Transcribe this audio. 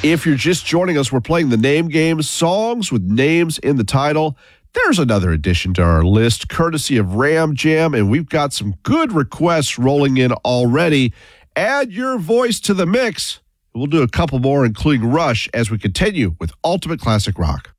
If you're just joining us, we're playing the Name Game, songs with names in the title. There's another addition to our list, courtesy of Ram Jam, and we've got some good requests rolling in already. Add your voice to the mix. We'll do a couple more, including Rush, as we continue with Ultimate Classic Rock.